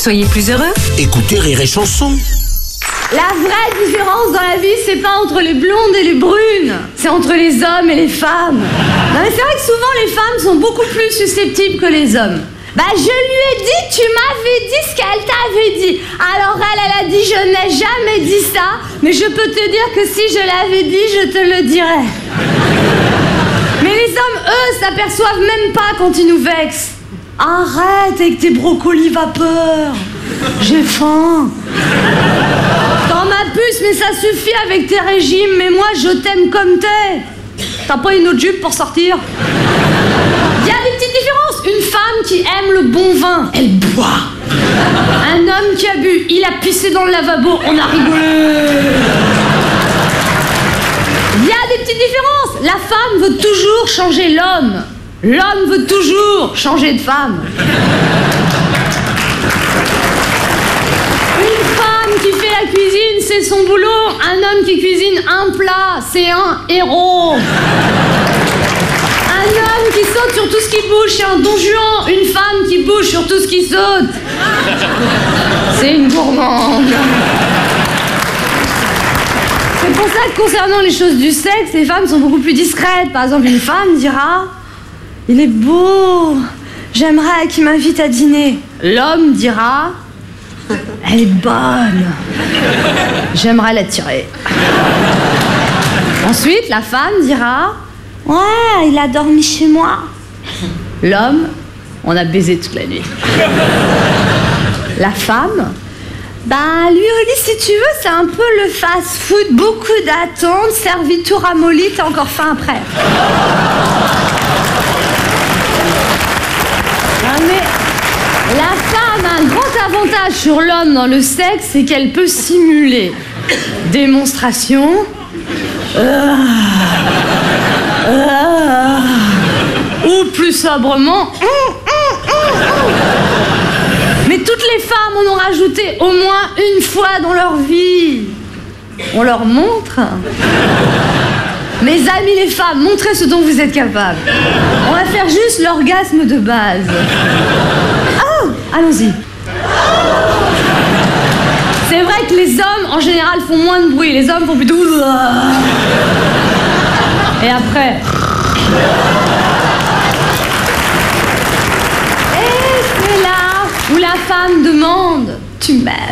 soyez plus heureux. Écoutez Rire et Chanson. La vraie différence dans la vie, c'est pas entre les blondes et les brunes, c'est entre les hommes et les femmes. Non mais c'est vrai que souvent les femmes sont beaucoup plus susceptibles que les hommes. Bah je lui ai dit, tu m'avais dit ce qu'elle t'avait dit. Alors elle a dit, je n'ai jamais dit ça, mais je peux te dire que si je l'avais dit, je te le dirais. Mais les hommes, eux, s'aperçoivent même pas quand ils nous vexent. Arrête avec tes brocolis vapeur. J'ai faim. T'en ma puce, mais ça suffit avec tes régimes. Mais moi, je t'aime comme t'es. T'as pas une autre jupe pour sortir? Il y a des petites différences. Une femme qui aime le bon vin, elle boit. Un homme qui a bu, il a pissé dans le lavabo, on a rigolé. Il y a des petites différences. La femme veut toujours changer l'homme. L'homme veut toujours changer de femme. Une femme qui fait la cuisine, c'est son boulot. Un homme qui cuisine un plat, c'est un héros. Un homme qui saute sur tout ce qui bouge, c'est un don Juan. Une femme qui bouge sur tout ce qui saute, c'est une gourmande. C'est pour ça que concernant les choses du sexe, les femmes sont beaucoup plus discrètes. Par exemple, une femme dira « Il est beau, j'aimerais qu'il m'invite à dîner ». L'homme dira « Elle est bonne, j'aimerais l'attirer ». Ensuite, la femme dira « Ouais, il a dormi chez moi ». L'homme, on a baisé toute la nuit. La femme, bah lui dit si tu veux, c'est un peu le fast-food, beaucoup d'attente, servi tout ramolli, t'as encore faim après. Non mais la femme a un grand avantage sur l'homme dans le sexe, c'est qu'elle peut simuler démonstration. Ou plus sobrement. Mais toutes les femmes en ont rajouté au moins une fois dans leur vie. On leur montre. Mes amis les femmes, montrez ce dont vous êtes capables. On va faire juste l'orgasme de base. Oh, allons-y. C'est vrai que les hommes, en général, font moins de bruit. Les hommes font plutôt... Et après... Et c'est là où la femme demande « Tu m'aimes ?»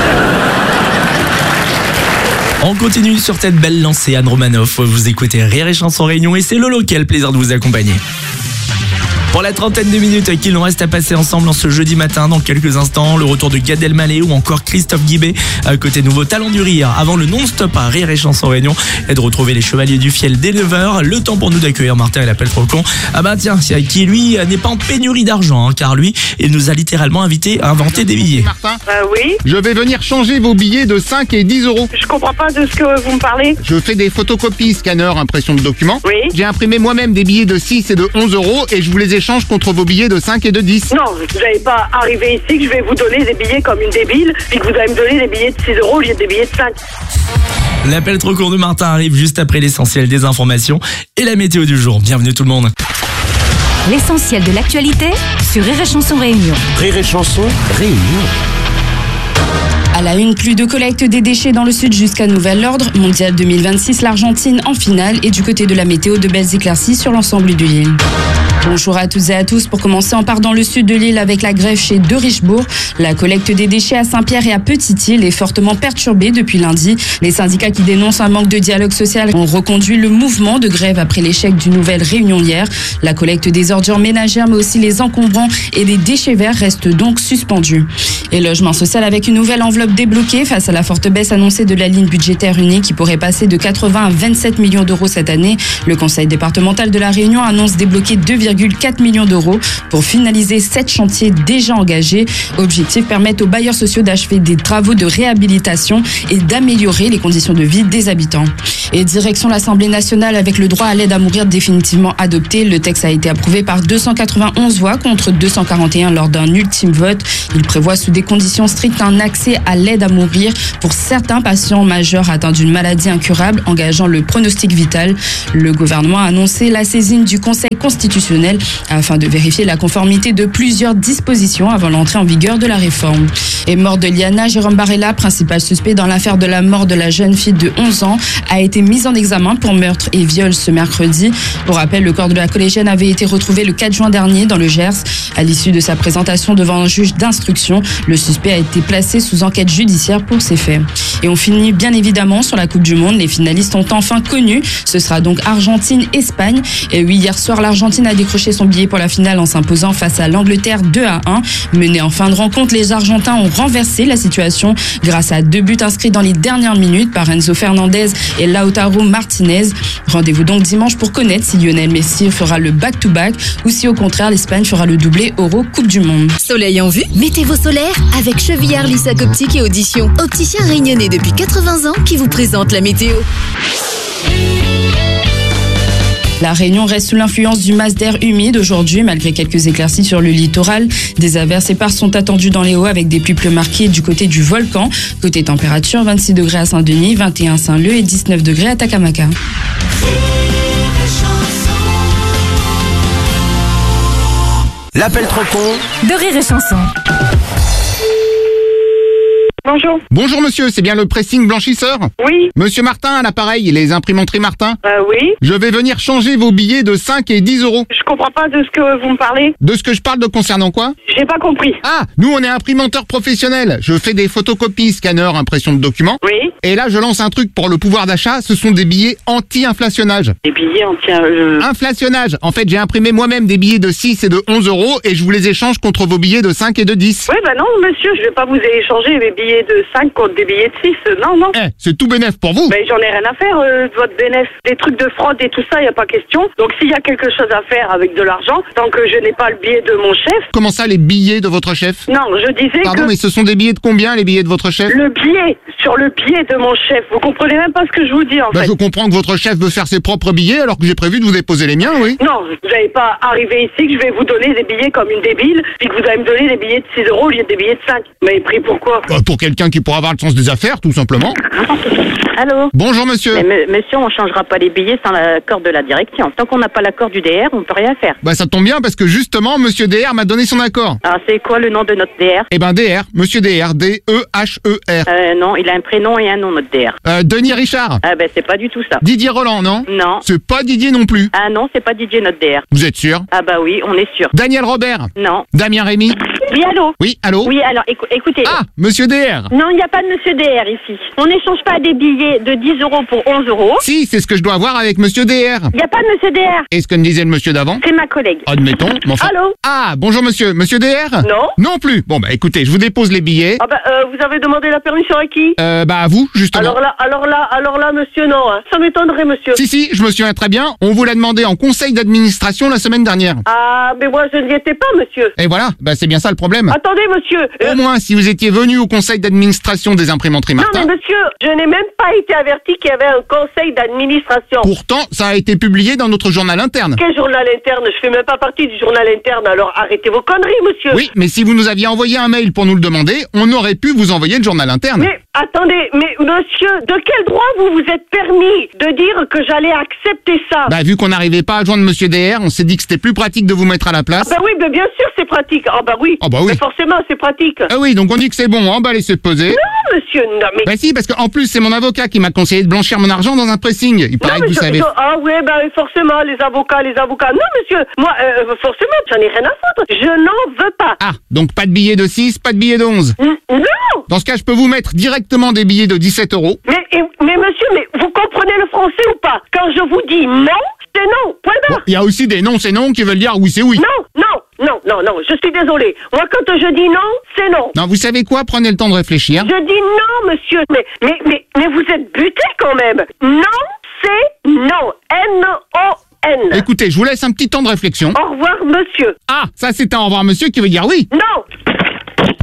On continue sur cette belle lancée, Anne Romanoff. Vous écoutez Rire et Chanson Réunion et c'est Lolo qui a le plaisir de vous accompagner. Pour la trentaine de minutes qu'il nous reste à passer ensemble en ce jeudi matin, dans quelques instants, le retour de Gad Elmaleh ou encore Christophe Guibé, côté nouveau talent du rire, avant le non-stop à Rire et Chanson Réunion, et de retrouver les Chevaliers du Fiel dès 9h. Le temps pour nous d'accueillir Martin et l'appel trop con. Ah bah tiens, qui lui n'est pas en pénurie d'argent, hein, car lui, il nous a littéralement invité à inventer des billets. Martin, Oui, je vais venir changer vos billets de 5 et 10 euros. je comprends pas de ce que vous me parlez. Je fais des photocopies, scanner, impression de documents. Oui. J'ai imprimé moi-même des billets de 6 et de 11 euros et je vous les échange contre vos billets de 5 et de 10. Non, vous n'allez pas arriver ici que je vais vous donner des billets comme une débile, puis que vous allez me donner des billets de 6 euros au lieu des billets de 5. L'appel trop court de Martin arrive juste après l'essentiel des informations et la météo du jour. Bienvenue tout le monde. L'essentiel de l'actualité sur Rire et Chanson Réunion. Rire et Chanson Réunion. À la une, plus de collecte des déchets dans le sud jusqu'à nouvel ordre. Mondial 2026, l'Argentine en finale et du côté de la météo, de belles éclaircies sur l'ensemble de l'île. Bonjour à toutes et à tous. Pour commencer, on part dans le sud de l'île avec la grève chez De Richebourg. La collecte des déchets à Saint-Pierre et à Petite-Île est fortement perturbée depuis lundi. Les syndicats qui dénoncent un manque de dialogue social ont reconduit le mouvement de grève après l'échec d'une nouvelle réunion hier. La collecte des ordures ménagères, mais aussi les encombrants et les déchets verts restent donc suspendus. Et logement social avec une nouvelle enveloppe débloquée face à la forte baisse annoncée de la ligne budgétaire unie qui pourrait passer de 80 à 27 millions d'euros cette année. Le conseil départemental de la Réunion annonce débloquer 2,4 millions d'euros pour finaliser 7 chantiers déjà engagés. Objectif, permettre aux bailleurs sociaux d'achever des travaux de réhabilitation et d'améliorer les conditions de vie des habitants. Et direction l'Assemblée nationale avec le droit à l'aide à mourir définitivement adopté. Le texte a été approuvé par 291 voix contre 241 lors d'un ultime vote. Il prévoit sous des conditions strictes un accès à l'aide à mourir pour certains patients majeurs atteints d'une maladie incurable engageant le pronostic vital. Le gouvernement a annoncé la saisine du Conseil constitutionnel afin de vérifier la conformité de plusieurs dispositions avant l'entrée en vigueur de la réforme. Et mort de Liana, Jérôme Barella, principal suspect dans l'affaire de la mort de la jeune fille de 11 ans, a été mis en examen pour meurtre et viol ce mercredi. Pour rappel, le corps de la collégienne avait été retrouvé le 4 juin dernier dans le Gers. À l'issue de sa présentation devant un juge d'instruction, le suspect a été placé sous enquête judiciaire pour ces faits. Et on finit bien évidemment sur la Coupe du Monde. Les finalistes ont enfin connu. Ce sera donc Argentine-Espagne. Et oui, hier soir, l'Argentine a décroché son billet pour la finale en s'imposant face à l'Angleterre 2-1. Menés en fin de rencontre, les Argentins ont renversé la situation grâce à 2 buts inscrits dans les dernières minutes par Enzo Fernandez et Lautaro Martinez. Rendez-vous donc dimanche pour connaître si Lionel Messi fera le back-to-back ou si au contraire l'Espagne fera le doublé Euro Coupe du Monde. Soleil en vue, météo solaire avec Chevillard Lissac Optique et Audition. Opticien réunionnais depuis 80 ans qui vous présente la météo. La Réunion reste sous l'influence du masse d'air humide aujourd'hui, malgré quelques éclaircies sur le littoral. Des averses éparses sont attendues dans les hauts avec des pluies plus marquées du côté du volcan. Côté température, 26 degrés à Saint-Denis, 21 à Saint-Leu et 19 degrés à Takamaka. L'appel trop con De Rire et Chanson. Bonjour. Bonjour monsieur, c'est bien le pressing blanchisseur? Oui. Monsieur Martin à l'appareil, les imprimanteries Martin. Oui. Je vais venir changer vos billets de 5 et 10 euros. Je comprends pas de ce que vous me parlez. De ce que je parle de concernant quoi? J'ai pas compris. Ah, nous on est imprimanteur professionnel. Je fais des photocopies, scanners, impression de documents. Oui. Et là je lance un truc pour le pouvoir d'achat, ce sont des billets anti-inflationnage. Des billets Inflationnage. En fait, j'ai imprimé moi-même des billets de 6 et de 11 euros et je vous les échange contre vos billets de 5 et de 10. Oui, non, monsieur, je vais pas vous échanger mes billets de 5 contre des billets de 6. Non. C'est tout bénef pour vous. Mais j'en ai rien à faire de votre bénéf. Des trucs de fraude et tout ça, y a pas question. Donc s'il y a quelque chose à faire avec de l'argent, tant que je n'ai pas le billet de mon chef. Comment ça, les billets de votre chef? Non, je disais Pardon, que... mais ce sont des billets de combien, les billets de votre chef? Le billet, sur le billet de mon chef. Vous comprenez même pas ce que je vous dis en fait. Je comprends que votre chef veut faire ses propres billets alors que j'ai prévu de vous déposer les miens, oui. Non, vous n'allez pas arriver ici que je vais vous donner des billets comme une débile, puis que vous allez me donner des billets de 6 euros au lieu des billets de 5. Mais pris pourquoi? Pour quelqu'un qui pourra avoir le sens des affaires, tout simplement. Allô? Bonjour monsieur. Mais monsieur, on changera pas les billets sans l'accord de la direction. Tant qu'on n'a pas l'accord du DR, on peut rien faire. Ça tombe bien parce que justement, monsieur DR m'a donné son accord. Alors c'est quoi le nom de notre DR? DR, monsieur DR, D-E-H-E-R. Non, il a un prénom et un nom, notre DR. Denis Richard. C'est pas du tout ça. Didier Roland, non? Non. C'est pas Didier non plus. Ah non, c'est pas Didier, notre DR. Vous êtes sûr? Oui, on est sûr. Daniel Robert. Non. Damien Rémy. Oui, allô? Oui, allô? Oui, alors écoutez. Ah, monsieur DR. Non, il n'y a pas de monsieur DR ici. On n'échange pas des billets de 10 euros pour 11 euros. Si, c'est ce que je dois voir avec monsieur DR. Il n'y a pas de monsieur DR. Et ce que me disait le monsieur d'avant? C'est ma collègue. Admettons, mais enfin... Allô? Ah, bonjour monsieur. Monsieur DR? Non. Non plus. Bon, écoutez, je vous dépose les billets. Vous avez demandé la permission à qui? À vous, justement. Alors là, monsieur, non. Ça m'étonnerait, monsieur. Si, je me souviens très bien. On vous l'a demandé en conseil d'administration la semaine dernière. Ah, mais moi, je n'y étais pas, monsieur. Et voilà, c'est bien ça le problème. Attendez, monsieur. Au moins, si vous étiez venu au conseil d'administration des imprimanteries Martin... Non, mais monsieur, je n'ai même pas été averti qu'il y avait un conseil d'administration. Pourtant, ça a été publié dans notre journal interne. Quel journal interne? Je fais même pas partie du journal interne, alors arrêtez vos conneries, monsieur. Oui, mais si vous nous aviez envoyé un mail pour nous le demander, on aurait pu vous envoyer le journal interne. Mais attendez, mais monsieur, de quel droit vous vous êtes permis de dire que j'allais accepter ça? Vu qu'on n'arrivait pas à joindre monsieur DR, on s'est dit que c'était plus pratique de vous mettre à la place. Oui, mais bien sûr c'est pratique. Oui. Oui. Mais forcément c'est pratique. Oui, donc on dit que c'est bon, laissez poser. Non, monsieur, non, mais... Si, parce qu'en plus, c'est mon avocat qui m'a conseillé de blanchir mon argent dans un pressing. Il paraît que vous savez... Forcément, les avocats. Non, monsieur, moi, forcément, j'en ai rien à foutre. Je n'en veux pas. Ah, donc pas de billets de 6, pas de billets de 11. Non. Dans ce cas, je peux vous mettre directement des billets de 17 euros. Mais monsieur, vous comprenez le français ou pas? Quand je vous dis non, c'est non, point barre. Il y a aussi des non, c'est non qui veulent dire oui, c'est oui. Non, je suis désolée. Moi, quand je dis non, c'est non. Non, vous savez quoi? Prenez le temps de réfléchir. Je dis non, monsieur. Mais vous êtes buté quand même. Non, c'est non. N-O-N. Écoutez, je vous laisse un petit temps de réflexion. Au revoir, monsieur. Ah, ça c'est un au revoir, monsieur qui veut dire oui. Non.